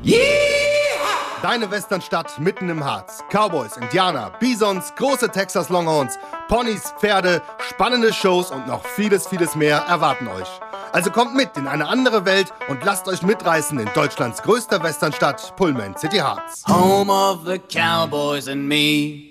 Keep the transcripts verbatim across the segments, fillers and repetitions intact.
Deine Westernstadt mitten im Harz. Cowboys, Indianer, Bisons, große Texas Longhorns, Ponys, Pferde, spannende Shows und noch vieles, vieles mehr erwarten euch. Also kommt mit in eine andere Welt und lasst euch mitreißen in Deutschlands größter Westernstadt, Pullman City Harz. Home of the Cowboys and me.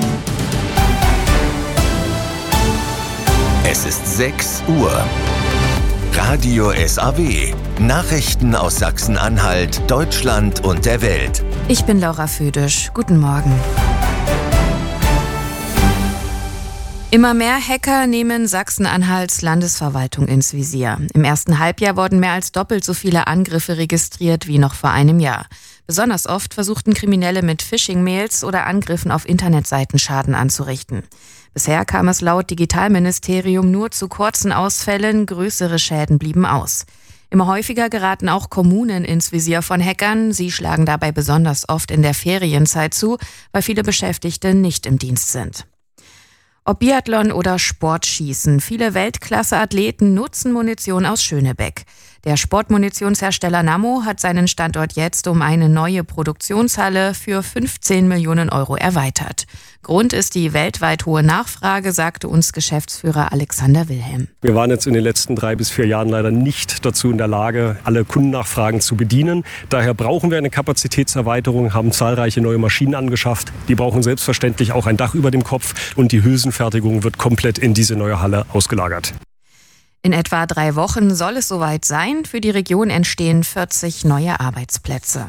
Es ist sechs Uhr. Radio S A W. Nachrichten aus Sachsen-Anhalt, Deutschland und der Welt. Ich bin Laura Födisch. Guten Morgen. Immer mehr Hacker nehmen Sachsen-Anhalts Landesverwaltung ins Visier. Im ersten Halbjahr wurden mehr als doppelt so viele Angriffe registriert wie noch vor einem Jahr. Besonders oft versuchten Kriminelle mit Phishing-Mails oder Angriffen auf Internetseiten Schaden anzurichten. Bisher kam es laut Digitalministerium nur zu kurzen Ausfällen, größere Schäden blieben aus. Immer häufiger geraten auch Kommunen ins Visier von Hackern. Sie schlagen dabei besonders oft in der Ferienzeit zu, weil viele Beschäftigte nicht im Dienst sind. Ob Biathlon oder Sportschießen, viele Weltklasse-Athleten nutzen Munition aus Schönebeck. Der Sportmunitionshersteller Nammo hat seinen Standort jetzt um eine neue Produktionshalle für fünfzehn Millionen Euro erweitert. Grund ist die weltweit hohe Nachfrage, sagte uns Geschäftsführer Alexander Wilhelm. Wir waren jetzt in den letzten drei bis vier Jahren leider nicht dazu in der Lage, alle Kundennachfragen zu bedienen. Daher brauchen wir eine Kapazitätserweiterung, haben zahlreiche neue Maschinen angeschafft. Die brauchen selbstverständlich auch ein Dach über dem Kopf und die Hülsenfertigung wird komplett in diese neue Halle ausgelagert. In etwa drei Wochen soll es soweit sein. Für die Region entstehen vierzig neue Arbeitsplätze.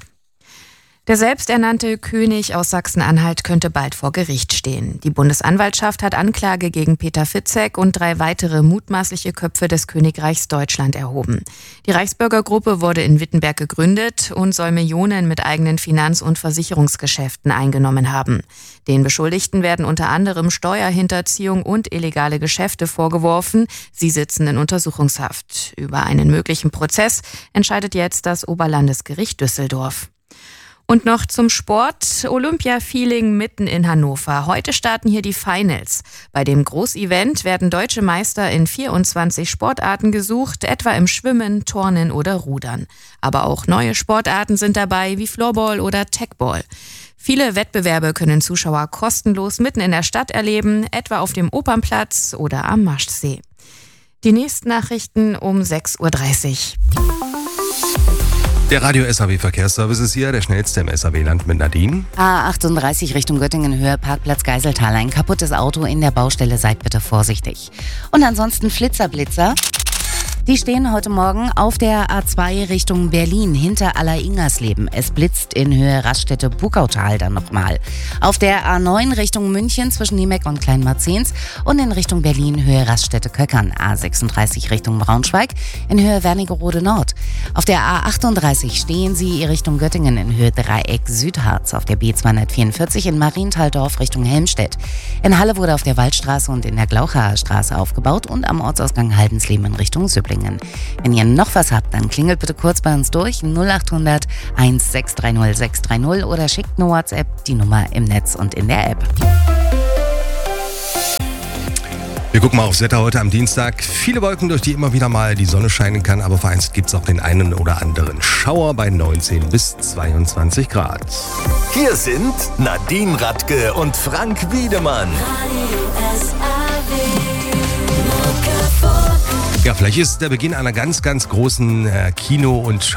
Der selbsternannte König aus Sachsen-Anhalt könnte bald vor Gericht stehen. Die Bundesanwaltschaft hat Anklage gegen Peter Fitzek und drei weitere mutmaßliche Köpfe des Königreichs Deutschland erhoben. Die Reichsbürgergruppe wurde in Wittenberg gegründet und soll Millionen mit eigenen Finanz- und Versicherungsgeschäften eingenommen haben. Den Beschuldigten werden unter anderem Steuerhinterziehung und illegale Geschäfte vorgeworfen. Sie sitzen in Untersuchungshaft. Über einen möglichen Prozess entscheidet jetzt das Oberlandesgericht Düsseldorf. Und noch zum Sport. Olympia-Feeling mitten in Hannover. Heute starten hier die Finals. Bei dem Großevent werden deutsche Meister in vierundzwanzig Sportarten gesucht, etwa im Schwimmen, Turnen oder Rudern. Aber auch neue Sportarten sind dabei, wie Floorball oder Tagball. Viele Wettbewerbe können Zuschauer kostenlos mitten in der Stadt erleben, etwa auf dem Opernplatz oder am Maschsee. Die nächsten Nachrichten um sechs Uhr dreißig. Der Radio S A W Verkehrsservice ist hier, der schnellste im S A W-Land mit Nadine. A achtunddreißig Richtung Göttingen, Höhe Parkplatz Geiseltal. Ein kaputtes Auto in der Baustelle, seid bitte vorsichtig. Und ansonsten Flitzer-Blitzer. Die stehen heute Morgen auf der A zwei Richtung Berlin hinter Aller-Ingersleben. Es blitzt in Höhe Raststätte-Bukautal dann nochmal. Auf der A neun Richtung München zwischen Niemeck und Kleinmarzens und in Richtung Berlin Höhe Raststätte-Köckern. A sechsunddreißig Richtung Braunschweig in Höhe Wernigerode Nord. Auf der A achtunddreißig stehen Sie Richtung Göttingen in Höhe Dreieck Südharz. Auf der B zweihundertvierundvierzig in Marienthaldorf Richtung Helmstedt. In Halle wurde auf der Waldstraße und in der Glauchaer Straße aufgebaut und am Ortsausgang Haldensleben in Richtung Süppling. Wenn ihr noch was habt, dann klingelt bitte kurz bei uns durch null achthundert sechs drei null sechs drei null oder schickt eine WhatsApp, die Nummer im Netz und in der App. Wir gucken mal aufs Wetter heute am Dienstag. Viele Wolken, durch die immer wieder mal die Sonne scheinen kann, aber vereinzelt gibt es auch den einen oder anderen Schauer bei neunzehn bis zweiundzwanzig Grad. Hier sind Nadine Radke und Frank Wiedemann. Ja, vielleicht ist der Beginn einer ganz, ganz großen äh, Kino- und